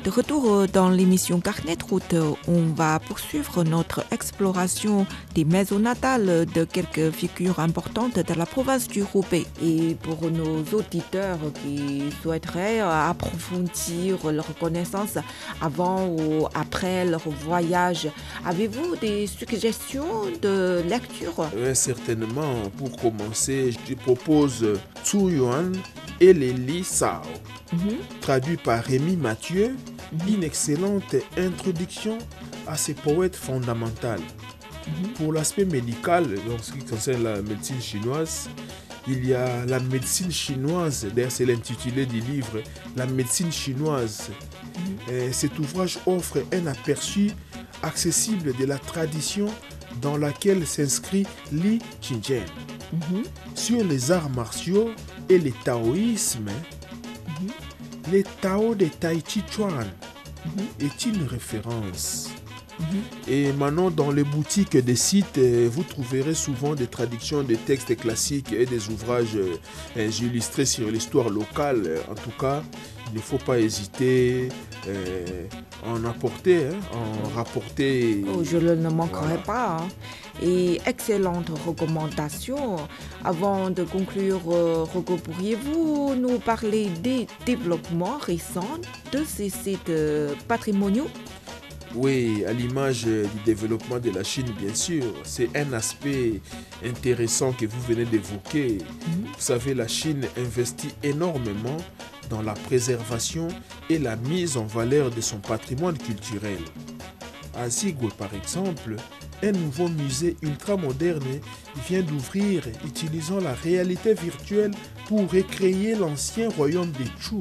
De retour dans l'émission Carnet de route, on va poursuivre notre exploration des maisons natales de quelques figures importantes de la province du Roubaix. Et pour nos auditeurs qui souhaiteraient approfondir leur connaissance avant ou après leur voyage, avez-vous des suggestions de lecture? Certainement, pour commencer, je propose Zhu Yuan et les Li Sao, traduit par Rémi Mathieu, une excellente introduction à ces poètes fondamentales. Pour l'aspect médical, en ce qui concerne la médecine chinoise, il y a la médecine chinoise, d'ailleurs c'est l'intitulé du livre, la médecine chinoise. Cet ouvrage offre un aperçu accessible de la tradition dans laquelle s'inscrit Li Qingjian. Sur les arts martiaux et le taoïsme, le Tao de Tai Chi Chuan est une référence. Et maintenant, dans les boutiques des sites, vous trouverez souvent des traductions de textes classiques et des ouvrages illustrés sur l'histoire locale. En tout cas, il ne faut pas hésiter à en rapporter. Oh, je ne manquerai pas. Et excellente recommandation. Avant de conclure, Rocco, pourriez-vous nous parler des développements récents de ces sites patrimoniaux? Oui, à l'image du développement de la Chine, bien sûr. C'est un aspect intéressant que vous venez d'évoquer. Vous savez, la Chine investit énormément dans la préservation et la mise en valeur de son patrimoine culturel. À Zigwe, par exemple, un nouveau musée ultra-moderne vient d'ouvrir utilisant la réalité virtuelle pour recréer l'ancien royaume des Chu.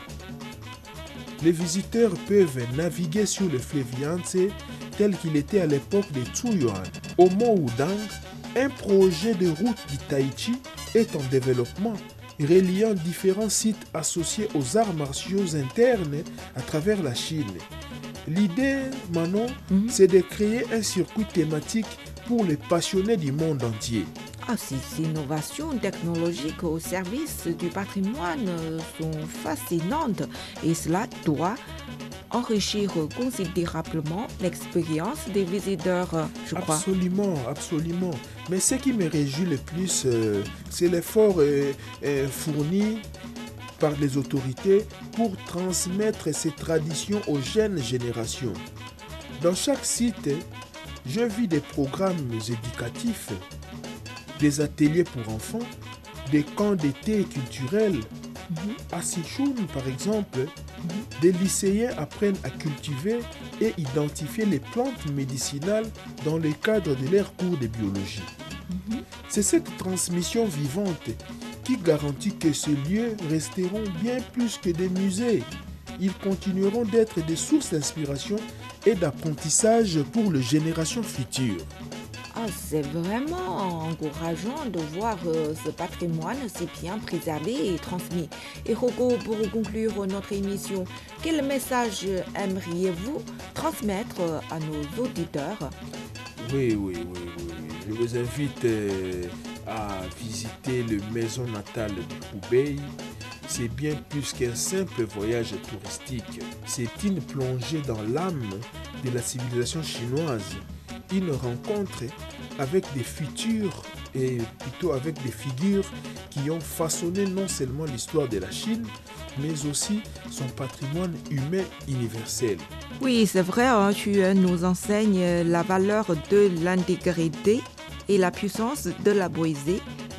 Les visiteurs peuvent naviguer sur le fleuve Yangtze tel qu'il était à l'époque des Zhuyuan. Au mont Wudang, un projet de route du Tai-Chi est en développement, reliant différents sites associés aux arts martiaux internes à travers la Chine. L'idée, Manon, c'est de créer un circuit thématique pour les passionnés du monde entier. Ces innovations technologiques au service du patrimoine sont fascinantes et cela doit enrichir considérablement l'expérience des visiteurs, je crois. Absolument. Mais ce qui me réjouit le plus, c'est l'effort fourni par les autorités pour transmettre ces traditions aux jeunes générations. Dans chaque site, je vis des programmes éducatifs, des ateliers pour enfants, des camps d'été culturels. À Sichuan, par exemple, des lycéens apprennent à cultiver et identifier les plantes médicinales dans le cadre de leurs cours de biologie. C'est cette transmission vivante qui garantit que ces lieux resteront bien plus que des musées. Ils continueront d'être des sources d'inspiration et d'apprentissage pour les générations futures. C'est vraiment encourageant de voir ce patrimoine si bien préservé et transmis. Et Rocco, pour conclure notre émission, quel message aimeriez-vous transmettre à nos auditeurs? Oui. Je vous invite à visiter le maison natale du Roubaix. C'est bien plus qu'un simple voyage touristique. C'est une plongée dans l'âme de la civilisation chinoise. Une rencontre avec des futurs et plutôt avec des figures qui ont façonné non seulement l'histoire de la Chine, mais aussi son patrimoine humain universel. Oui, c'est vrai, tu nous enseignes la valeur de l'intégrité et la puissance de la poésie